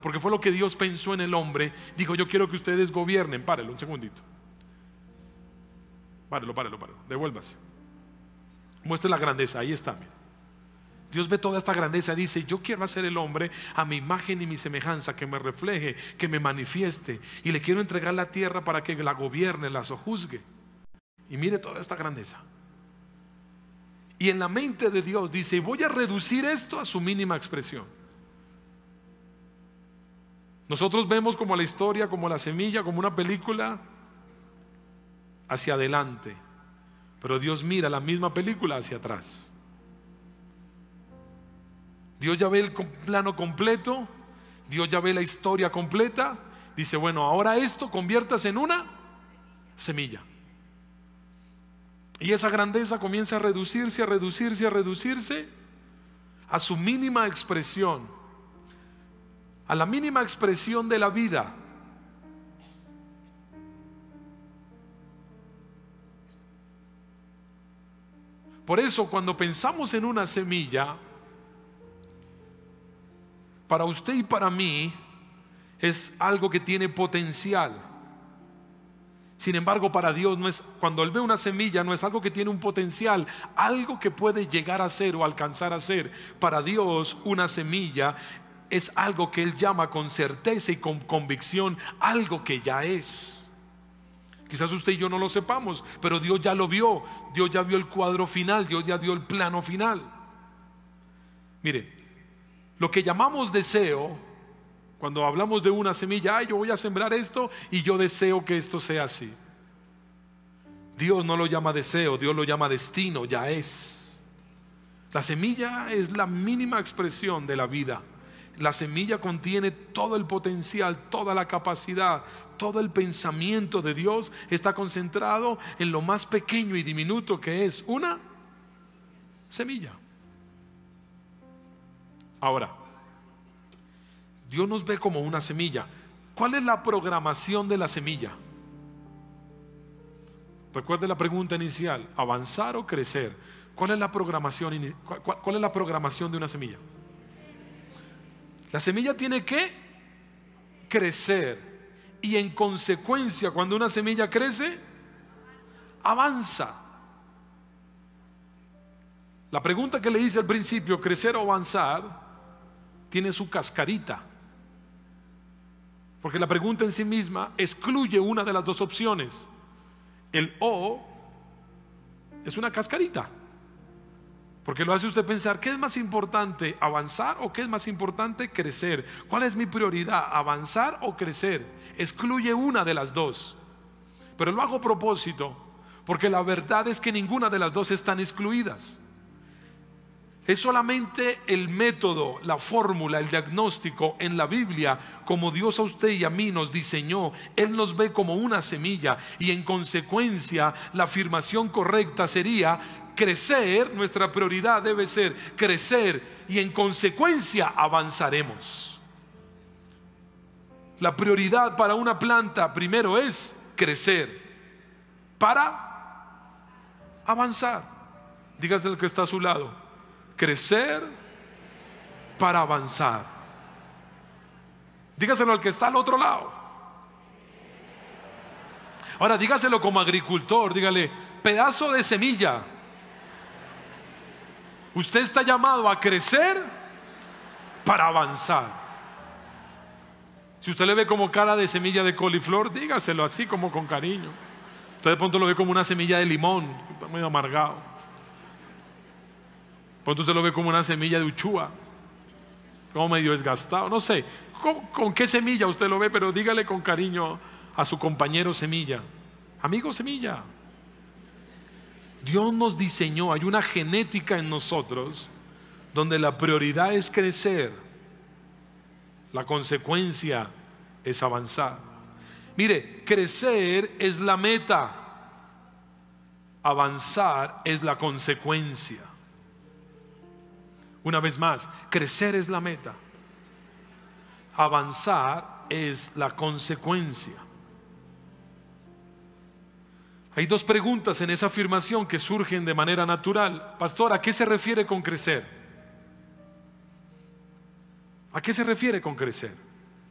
porque fue lo que Dios pensó en el hombre. Dijo: yo quiero que ustedes gobiernen. Párelo un segundito. Párelo, devuélvase. Muestre la grandeza, ahí está. Mira. Dios ve toda esta grandeza, dice: yo quiero hacer el hombre a mi imagen y mi semejanza, que me refleje, que me manifieste, y le quiero entregar la tierra para que la gobierne, la sojuzgue. Y mire toda esta grandeza. Y en la mente de Dios dice: voy a reducir esto a su mínima expresión. Nosotros vemos como la historia, como la semilla, como una película hacia adelante, pero Dios mira la misma película hacia atrás. Dios ya ve el plano completo, Dios ya ve la historia completa. Dice: bueno, ahora esto conviértase en una semilla. Y esa grandeza comienza a reducirse, a reducirse, a reducirse a su mínima expresión, a la mínima expresión de la vida. Por eso, cuando pensamos en una semilla, para usted y para mí es algo que tiene potencial. Sin embargo, para Dios no es, cuando Él ve una semilla, no es algo que tiene un potencial, algo que puede llegar a ser o alcanzar a ser. Para Dios, una semilla es algo que Él llama con certeza y con convicción, algo que ya es. Quizás usted y yo no lo sepamos, pero Dios ya lo vio. Dios ya vio el cuadro final, Dios ya dio el plano final. Mire, lo que llamamos deseo, cuando hablamos de una semilla: yo voy a sembrar esto y yo deseo que esto sea así. Dios no lo llama deseo, Dios lo llama destino, ya es. La semilla es la mínima expresión de la vida. La semilla contiene todo el potencial, toda la capacidad, todo el pensamiento de Dios está concentrado en lo más pequeño y diminuto que es una semilla. Ahora, Dios nos ve como una semilla. ¿Cuál es la programación de la semilla? Recuerde la pregunta inicial: ¿avanzar o crecer? ¿Cuál es la programación? ¿Cuál es la programación de una semilla? La semilla tiene que crecer, y en consecuencia, cuando una semilla crece, avanza. La pregunta que le hice al principio, crecer o avanzar, tiene su cascarita, porque la pregunta en sí misma excluye una de las dos opciones. El o es una cascarita, porque lo hace usted pensar: ¿qué es más importante, avanzar o qué es más importante, crecer? ¿Cuál es mi prioridad, avanzar o crecer? Excluye una de las dos. Pero lo hago a propósito, porque la verdad es que ninguna de las dos están excluidas. Es solamente el método, la fórmula, el diagnóstico en la Biblia, como Dios a usted y a mí nos diseñó. Él nos ve como una semilla, y en consecuencia la afirmación correcta sería: crecer. Nuestra prioridad debe ser crecer, y en consecuencia avanzaremos. La prioridad para una planta primero es crecer para avanzar. Dígase al que está a su lado: crecer para avanzar. Dígaselo al que está al otro lado. Ahora dígaselo como agricultor. Dígale: pedazo de semilla, usted está llamado a crecer para avanzar. Si usted le ve como cara de semilla de coliflor, dígaselo así, como con cariño. Usted de pronto lo ve como una semilla de limón, está muy amargado. Pronto usted lo ve como una semilla de uchúa, como medio desgastado. No sé con qué semilla usted lo ve, pero dígale con cariño a su compañero semilla: amigo semilla. Dios nos diseñó, hay una genética en nosotros donde la prioridad es crecer, la consecuencia es avanzar. Mire, crecer es la meta, avanzar es la consecuencia. Una vez más, crecer es la meta, avanzar es la consecuencia. Hay dos preguntas en esa afirmación que surgen de manera natural. Pastor, ¿a qué se refiere con crecer? ¿A qué se refiere con crecer?